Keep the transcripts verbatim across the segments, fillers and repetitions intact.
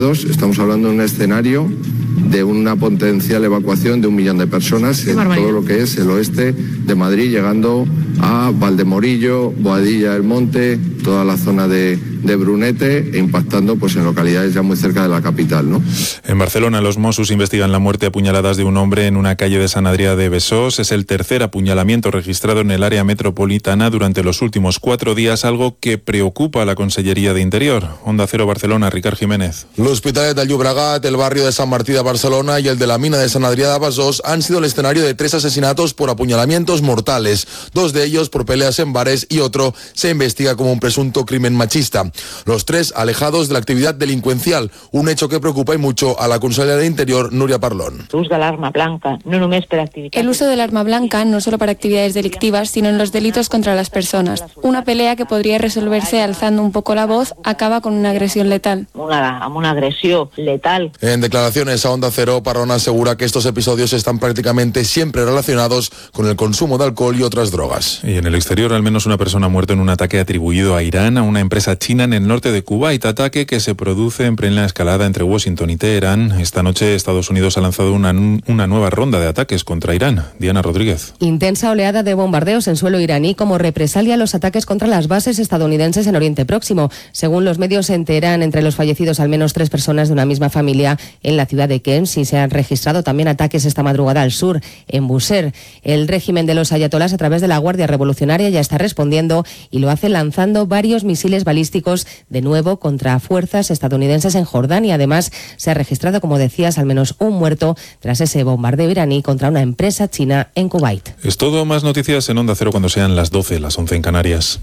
Estamos hablando de un escenario de una potencial evacuación de un millón de personas en todo lo que es el oeste de Madrid, llegando a Valdemorillo, Boadilla del Monte, toda la zona de, de Brunete, e impactando pues en localidades ya muy cerca de la capital, ¿no? En Barcelona, los Mossos investigan la muerte a puñaladas de un hombre en una calle de Sant Adrià de Besós. Es el tercer apuñalamiento registrado en el área metropolitana durante los últimos cuatro días, algo que preocupa a la Consellería de Interior. Onda Cero Barcelona, Ricard Jiménez. L'Hospitalet de Llobregat, el barrio de San Martí de Barcelona y el de la mina de Sant Adrià de Besós han sido el escenario de tres asesinatos por apuñalamientos mortales, dos de ellos por peleas en bares y otro se investiga como un presunto crimen machista. Los tres alejados de la actividad delincuencial, un hecho que preocupa y mucho a la consellera de Interior, Núria Parlón. El uso de l'arma blanca, no només per activitats. El uso del arma blanca no solo para actividades delictivas, sino en los delitos contra las personas. Una pelea que podría resolverse alzando un poco la voz acaba con una agresión letal. Una, amb una agresión letal. En declaraciones a Onda Cero, Parlón asegura que estos episodios están prácticamente siempre relacionados con el consumo de alcohol y otras drogas. Y en el exterior, al menos una persona ha muerto en un ataque atribuido a Irán, a una empresa china en el norte de Kuwait, ataque que se produce en plena escalada entre Washington y Teherán. Esta noche Estados Unidos ha lanzado una, una nueva ronda de ataques contra Irán. Diana Rodríguez. Intensa oleada de bombardeos en suelo iraní como represalia a los ataques contra las bases estadounidenses en Oriente Próximo. Según los medios en Teherán, entre los fallecidos al menos tres personas de una misma familia en la ciudad de Kems, y se han registrado también ataques esta madrugada al sur, en Bushehr. El régimen de los ayatolás, a través de la Guardia Revolucionaria, ya está respondiendo y lo hace lanzando varios misiles balísticos de nuevo contra fuerzas estadounidenses en Jordania. Además, se ha registrado, como decías, al menos un muerto tras ese bombardeo iraní contra una empresa china en Kuwait. Es todo. Más noticias en Onda Cero cuando sean las doce, las once en Canarias.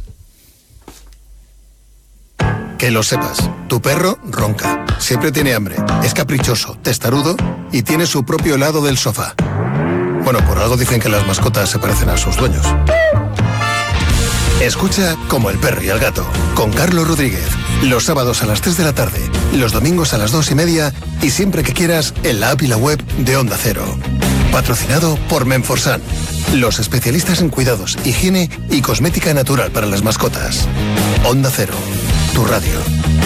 Que lo sepas, tu perro ronca, siempre tiene hambre, es caprichoso, testarudo y tiene su propio helado del sofá. Bueno, por algo dicen que las mascotas se parecen a sus dueños. Escucha Como el perro y el gato, con Carlos Rodríguez, los sábados a las tres de la tarde, los domingos a las dos y media y siempre que quieras en la app y la web de Onda Cero. Patrocinado por Menforsan, los especialistas en cuidados, higiene y cosmética natural para las mascotas. Onda Cero, tu radio.